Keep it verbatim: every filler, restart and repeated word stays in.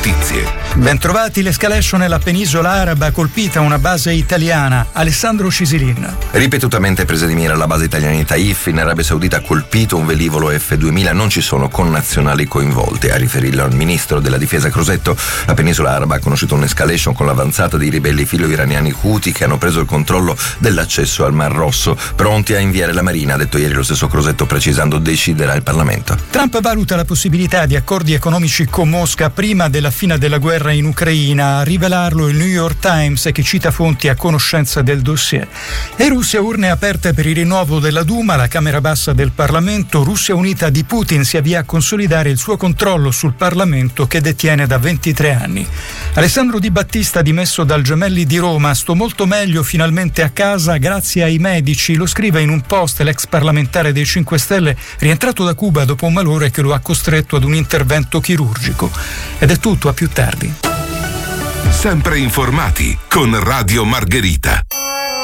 Notizie. Bentrovati, l'escalation nella penisola araba, colpita una base italiana. Alessandro Cisilin. Ripetutamente presa di mira la base italiana di Taif, in Arabia Saudita ha colpito un velivolo F duemila, non ci sono connazionali coinvolti, a riferirlo al ministro della difesa Crosetto. La penisola araba ha conosciuto un'escalation con l'avanzata dei ribelli filo-iraniani Houthi che hanno preso il controllo dell'accesso al Mar Rosso, pronti a inviare la Marina, ha detto ieri lo stesso Crosetto, precisando deciderà il Parlamento. Trump valuta la possibilità di accordi economici con Mosca prima della fine della guerra in Ucraina, a rivelarlo il New York Times, che cita fonti a conoscenza del dossier. E Russia, urne aperte per il rinnovo della Duma, la Camera Bassa del Parlamento. Russia unita di Putin si avvia a consolidare il suo controllo sul Parlamento che detiene da ventitré anni. Alessandro Di Battista, dimesso dal Gemelli di Roma, sto molto meglio finalmente a casa grazie ai medici, lo scrive in un post l'ex parlamentare dei cinque Stelle, rientrato da Cuba dopo un malore che lo ha costretto ad un intervento chirurgico. Ed è tutto, a più tardi. Sempre informati con Radio Margherita.